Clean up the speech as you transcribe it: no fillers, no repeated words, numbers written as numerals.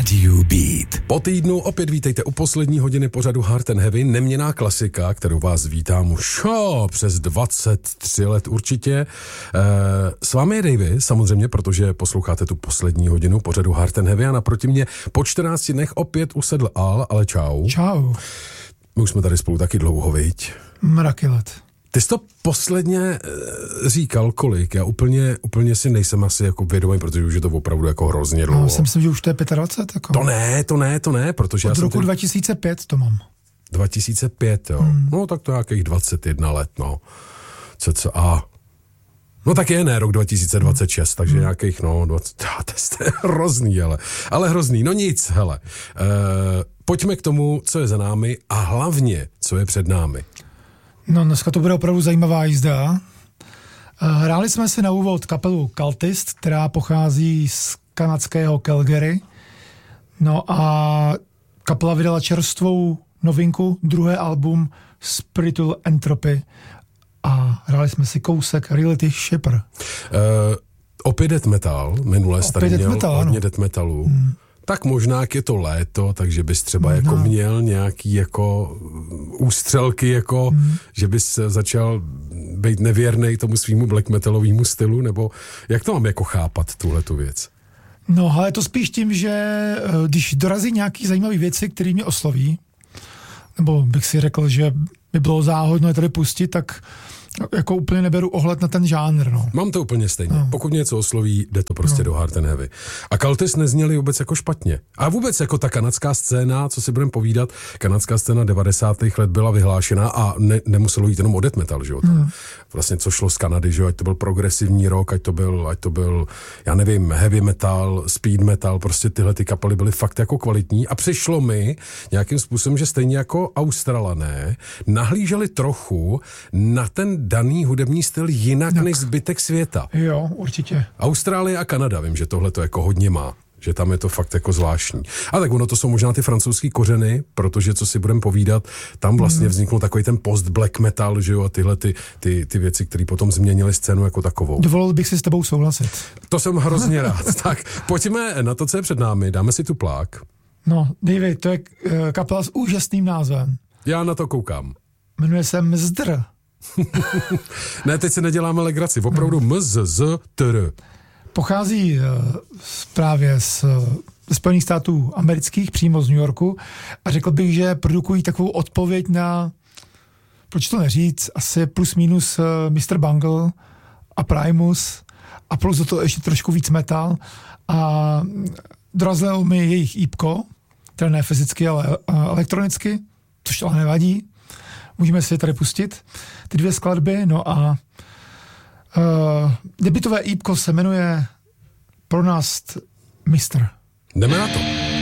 Radio Beat. Po týdnu opět vítejte u poslední hodiny pořadu Hard and Heavy, neměnná klasika, kterou vás vítám už přes 23 let určitě. S vámi je Davy, samozřejmě, protože posloucháte tu poslední hodinu pořadu Hard and Heavy a naproti mě po 14 dnech opět usedl Al, ale čau. Čau. My už jsme tady spolu taky dlouho, viď? Mraky let. Ty jsi to posledně říkal kolik? Já úplně si nejsem asi jako vědomý, protože už je to opravdu jako hrozně dlouho. No, myslím, že už to je 25. Jako. To ne, protože od já jsem... Od roku 2005 to mám. 2005, jo. No tak to je nějakých 21 let, no. CCA. No tak je, ne, rok 2026, takže nějakých, 20, to je hrozný, ale hrozný, no nic, hele. Pojďme k tomu, co je za námi a hlavně, co je před námi. No, dneska to bude opravdu zajímavá jízda. Hráli jsme si na úvod kapelu Cultist, která pochází z kanadského Calgary. No a kapela vydala čerstvou novinku, druhé album Spiritual Entropy. A hráli jsme si kousek Reality Shipper. Opět death metal, minule jsi tady měl hodně death metalu. Tak možná, jak je to léto, takže bys třeba jako měl nějaký jako ústřelky, jako, že bys začal být nevěrnej tomu svýmu black metalovému stylu, nebo jak to mám jako chápat, tuhletu věc? No, ale to spíš tím, že když dorazí nějaký zajímavý věci, které mě osloví, nebo bych si řekl, že by bylo záhodno je tady pustit, tak jako úplně neberu ohled na ten žánr, no. Mám to úplně stejně. No. Pokud něco osloví, jde to prostě do Hard and Heavy. A Cultist nezněli vůbec jako špatně. A vůbec jako ta kanadská scéna, co si budeme povídat, kanadská scéna 90. let byla vyhlášená a nemuselo jít jenom o death metal, že jo. Vlastně co šlo z Kanady, že jo, ať to byl progresivní rock, ať to byl, já nevím, heavy metal, speed metal, prostě tyhle ty kapely byly fakt jako kvalitní a přišlo mi nějakým způsobem, že stejně jako Australané nahlíželi trochu na ten daný hudební styl jinak než zbytek světa. Jo, určitě. Austrálie a Kanada, vím, že tohle to jako hodně má, že tam je to fakt jako zvláštní. A tak ono to jsou možná ty francouzský kořeny, protože co si budeme povídat, tam vlastně vzniknul takový ten post-black metal, že jo, a tyhle ty věci, které potom změnily scénu jako takovou. Dovolil bych si s tebou souhlasit. To jsem hrozně rád. Tak pojďme na to, co je před námi, dáme si tu plák. No, David, to je kapela s úžasným názvem. Já na to koukám. Jmenuje se Mzdr. Ne, teď si neděláme legraci, opravdu MZZTR. Pochází právě z Spojených států amerických, přímo z New Yorku a řekl bych, že produkují takovou odpověď na, proč to neříct, asi plus minus Mr. Bungle a Primus a plus do toho ještě trošku víc metal a dorazilo mi jejich ípko, teda ne fyzicky, ale elektronicky, což ale nevadí. Můžeme si je tady pustit, ty dvě skladby, no a debutové ípko se jmenuje Pronounced Mr. Jdeme na to.